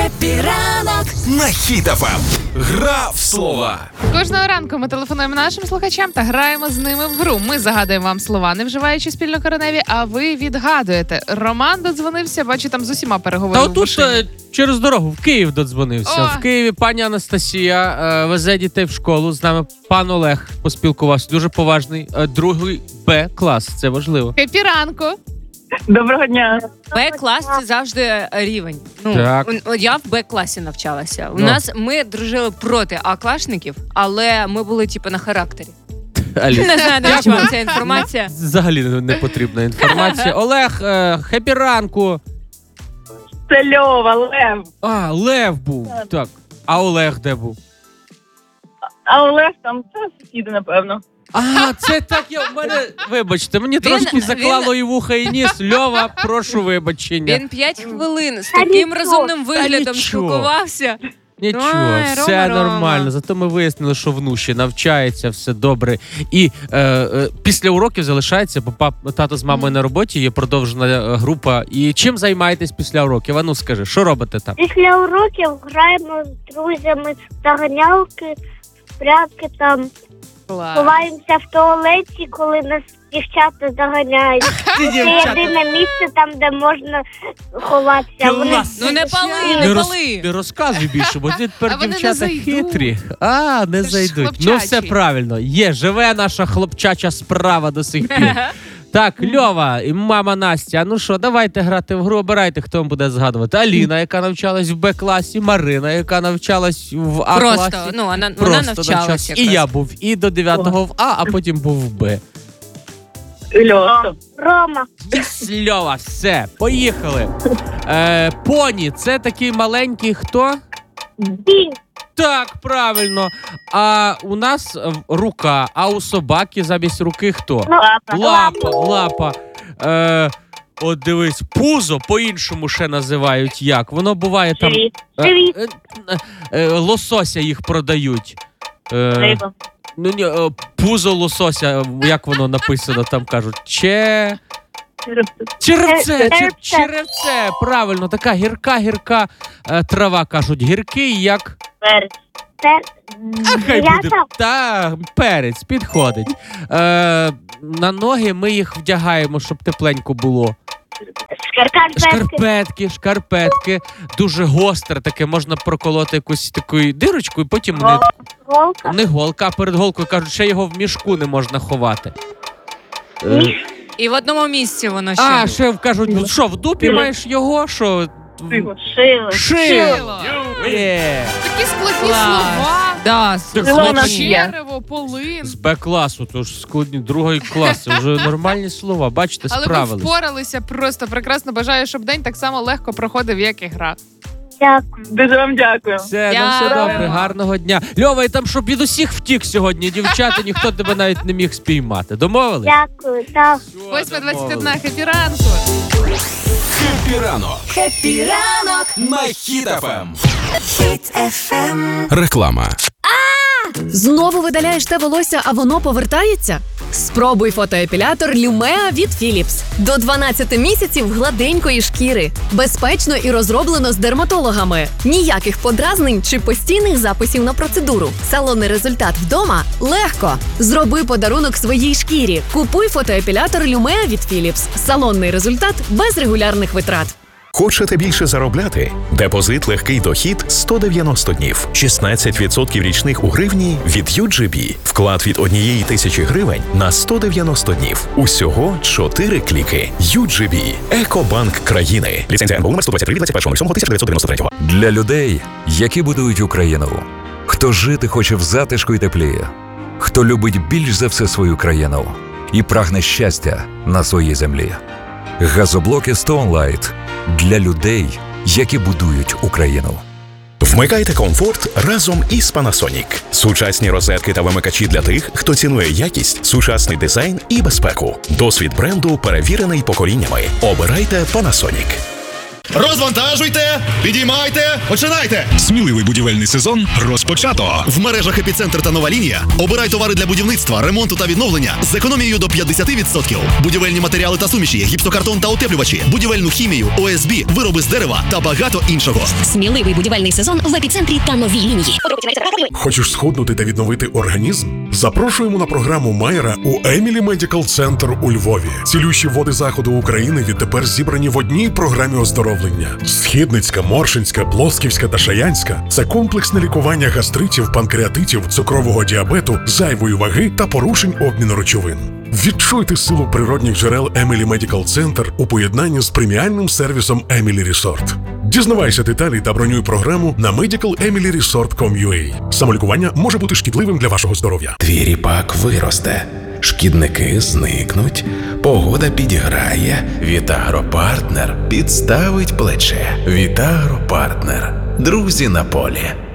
Хеппі ранок на Хіт ФМ. Гра в слова. Кожного ранку ми телефонуємо нашим слухачам та граємо з ними в гру. Ми загадуємо вам слова, не вживаючи спільнокореневі, а ви відгадуєте. Роман додзвонився, бачу, там з усіма переговорив. Та отут через дорогу в Київ додзвонився. В Києві пані Анастасія везе дітей в школу. З нами пан Олег поспілкувався. Дуже поважний. Другий Б-клас. Це важливо. Хеппі ранку. Доброго дня. Б-клас – це завжди рівень. Так. Я в Б-класі навчалася. Ми дружили проти А-класників, але ми були на характері. Не знаю, навіщо вам ця інформація. Взагалі не потрібна інформація. Олег, хеппі ранку. Це Льова, Лев. А, Лев був. Так. А Олег де був? А Олег там, це сусіди, напевно. А, це так в мене... Вибачте, мені трошки заклало і вуха, і ніс. Льова, прошу вибачення. Він 5 хвилин з таким розумним виглядом спілкувався. Нічого, все нормально. Зато ми вияснили, що внуші навчається, все добре. І після уроків залишається, бо тато з мамою на роботі, є продовжена група. І чим займаєтесь після уроків? А ну скажи, що робите там? Після уроків граємо з друзями в заганялки, прятки там. Ховаємося в туалеті, коли нас дівчата заганяють. Це єдине місце там, де можна ховатися. Не пали. Не розказуй більше, бо тепер вони дівчата не хитрі. Не зайдуть. хлопчачі. Все правильно. Живе наша хлопчача справа до сих пір. Так, Льова і мама Настя, ну що, давайте грати в гру, обирайте, хто вам буде згадувати. Аліна, яка навчалась в Б-класі, Марина, яка навчалась в А-класі. Вона навчалась І я був і до 9-го в А, а потім був в Б. Льова. Рома. Льова, все, поїхали. Поні, це такий маленький хто? Бінь. Так, правильно. А у нас рука, а у собаки замість руки хто? Лапа. От дивись, пузо по-іншому ще називають як. Воно буває там... Лосося їх продають. Пузо лосося, як воно написано, там кажуть. Черевце, правильно, така гірка трава, кажуть. Гіркий як... Хай буде. Так, перець, підходить. На ноги ми їх вдягаємо, щоб тепленько було. Шкарпетки. Дуже гостре таке, можна проколоти якусь таку дирочку і потім Голка. не голка, а перед голкою кажуть, ще його в мішку не можна ховати. І в одному місці воно ще. Ще кажуть, що в дупі маєш його, що... Шило. Такі складні слова. Черево, полин. З Б-класу, тож складні, другий клас, це вже нормальні слова, бачите, справились. Але ви впоралися просто прекрасно. Бажаю, щоб день так само легко проходив, як і гра. Дякую. Дуже вам дякую. Все добре, гарного дня. Льова, і там, щоб від усіх втік сьогодні, дівчата, ніхто тебе навіть не міг спіймати. Домовились? Дякую, так. 8:21, хеппі ранку. Хеппі ранок. Хеппі ранок На Хіт ФМ. Хіт ФМ. Реклама. Знову видаляєш те волосся, а воно повертається? Спробуй фотоепілятор Lumea від Philips. До 12 місяців гладенької шкіри. Безпечно і розроблено з дерматологами. Ніяких подразнень чи постійних записів на процедуру. Салонний результат вдома – легко. Зроби подарунок своїй шкірі. Купуй фотоепілятор Lumea від Philips. Салонний результат без регулярних витрат. Хочете більше заробляти? Депозит «Легкий дохід» 190 днів. 16% річних у гривні від UGB. Вклад від 1,000 гривень на 190 днів. Усього 4 кліки. UGB. Екобанк країни. Ліцензія НБУ номер 123 від 21.07.1993. Для людей, які будують Україну. Хто жити хоче в затишку і теплі. Хто любить більш за все свою країну. І прагне щастя на своїй землі. Газоблоки Stone Light. Для людей, які будують Україну. Вмикайте комфорт разом із Panasonic. Сучасні розетки та вимикачі для тих, хто цінує якість, сучасний дизайн і безпеку. Досвід бренду перевірений поколіннями. Обирайте Panasonic. Розвантажуйте, підіймайте, починайте! Сміливий будівельний сезон розпочато. В мережах «Епіцентр» та «Нова лінія» обирай товари для будівництва, ремонту та відновлення з економією до 50%. Будівельні матеріали та суміші, гіпсокартон та утеплювачі, будівельну хімію, ОСБ, вироби з дерева та багато іншого. Сміливий будівельний сезон в «Епіцентрі» та «Новій лінії». Хочеш схуднути та відновити організм? Запрошуємо на програму Майера у Емілі Медикал Центр у Львові. Цілющі води заходу України відтепер зібрані в одній програмі оздоровлення. Східницька, Моршинська, Плосківська та Шаянська – це комплексне лікування гастритів, панкреатитів, цукрового діабету, зайвої ваги та порушень обміну речовин. Відчуйте силу природних джерел Емілі Медикал Центр у поєднанні з преміальним сервісом Емілі Resort. Дізнавайся деталі та бронюй програму на medicaleemilyresort.com.ua. Самолікування може бути шкідливим для вашого здоров'я. Твій ріпак виросте, шкідники зникнуть, погода підіграє, Вітагропартнер підставить плече. Вітагропартнер. Друзі на полі.